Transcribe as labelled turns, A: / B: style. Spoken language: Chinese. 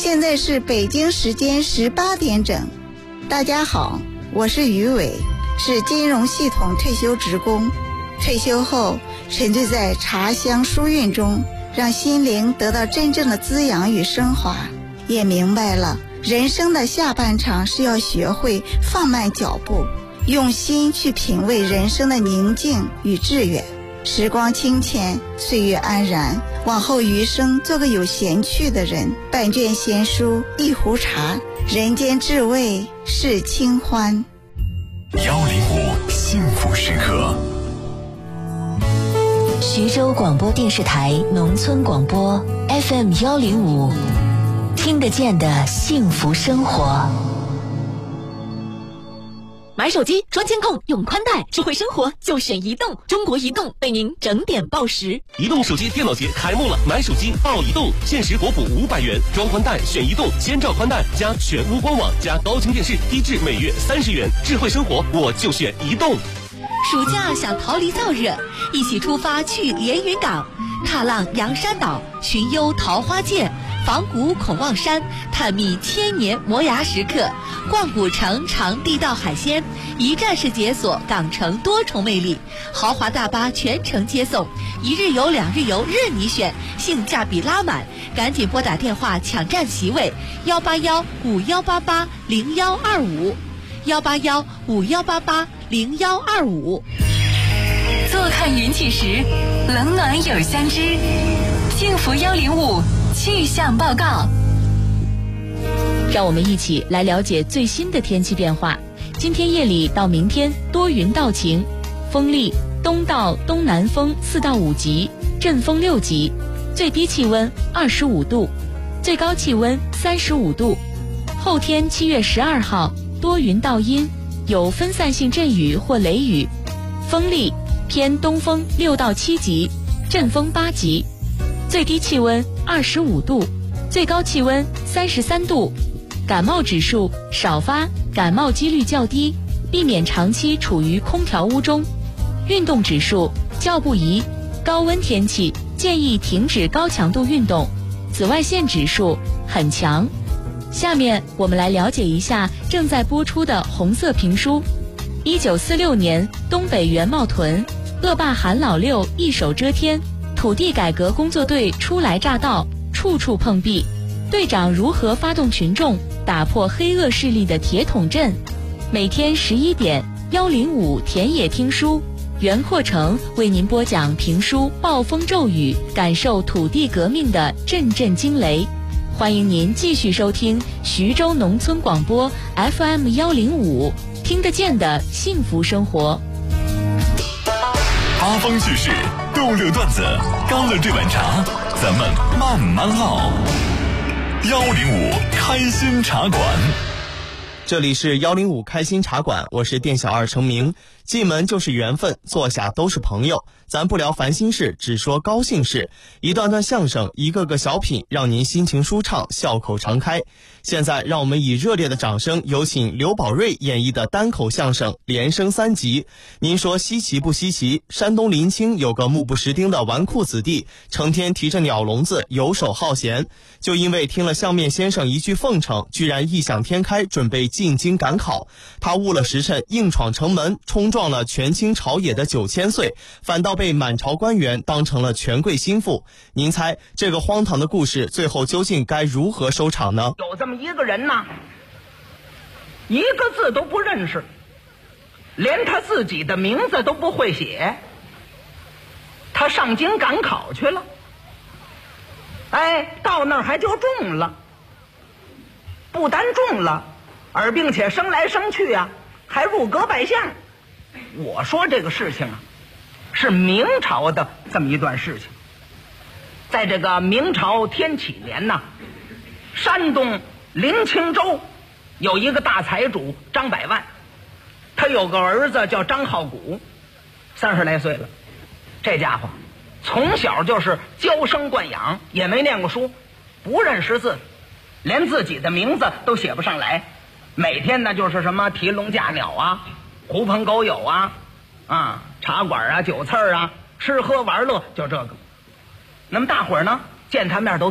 A: 现在是北京时间18点整。大家好，我是于伟，是金融系统退休职工。退休后沉醉在茶香书韵中，让心灵得到真正的滋养与升华，也明白了人生的下半场是要学会放慢脚步，用心去品味人生的宁静与致远。时光清浅，岁月安然，往后余生做个有闲趣的人，半卷闲书，一壶茶，人间至味是清欢。
B: 105幸福时刻。
C: 徐州广播电视台农村广播 FM 105，听得见的幸福生活。
D: 买手机装监控用宽带，智慧生活就选移动。中国移动为您整点报时。
E: 移动手机电脑节开幕了，买手机报移动，限时国补500元，装宽带选移动，先兆宽带加全屋官网加高清电视，低至每月30元。智慧生活我就选移动。
D: 暑假想逃离燥热，一起出发去连云港，踏浪洋山岛，寻幽桃花涧，访古孔望山，探秘千年磨牙时刻，逛古城尝地道海鲜，一站式解锁港城多重魅力，豪华大巴全程接送，1日游2日游任你选，性价比拉满，赶紧拨打电话抢占席位，18151880125，18151880125。
F: 坐看云起时，冷暖有相知。幸福105气象报告。
C: 让我们一起来了解最新的天气变化。今天夜里到明天多云到晴，风力东到东南风4到5级，阵风6级，最低气温25度，最高气温35度。后天7月12号多云到阴，有分散性阵雨或雷雨，风力偏东风6到7级，阵风8级，最低气温25度，最高气温33度。感冒指数少发，感冒几率较低，避免长期处于空调屋中。运动指数较不宜，高温天气建议停止高强度运动。紫外线指数很强。下面我们来了解一下正在播出的红色评书。1946年东北袁茂屯，恶霸韩老六一手遮天，土地改革工作队初来乍到，处处碰壁。队长如何发动群众打破黑恶势力的铁桶阵？每天11点105田野听书，袁阔成为您播讲评书《暴风骤雨》，感受土地革命的阵阵惊雷。欢迎您继续收听徐州农村广播 FM 105，听得见的幸福生活。
B: 八方趣事，逗乐段子，干了这碗茶，咱们慢慢唠。105开心茶馆，
G: 这里是105开心茶馆，我是店小二程明。进门就是缘分，坐下都是朋友，咱不聊烦心事，只说高兴事。一段段相声，一个个小品，让您心情舒畅，笑口常开。现在让我们以热烈的掌声，有请刘宝瑞演绎的单口相声《连升3集》。您说稀奇不稀奇？山东临清有个目不识丁的纨绔子弟，成天提着鸟笼子，游手好闲。就因为听了相面先生一句奉承，居然异想天开，准备进京赶考。他误了时辰，硬闯城门，冲撞了权倾朝野的9000岁，反倒被满朝官员当成了权贵心腹。您猜这个荒唐的故事最后究竟该如何收场呢？
H: 有这么一个人呢，一个字都不认识，连他自己的名字都不会写。他上京赶考去了，到那儿还就中了，不单中了，而并且升来升去啊，还入阁拜相。我说这个事情啊，是明朝的这么一段事情。在这个明朝天启年呐，山东临清州有一个大财主张百万，他有个儿子叫张浩古，30来岁了。这家伙从小就是娇生惯养，也没念过书，不认识字，连自己的名字都写不上来。每天呢就是什么提笼架鸟啊，狐朋狗友啊，茶馆啊，酒肆啊，吃喝玩乐，就这个。那么大伙儿呢见他面都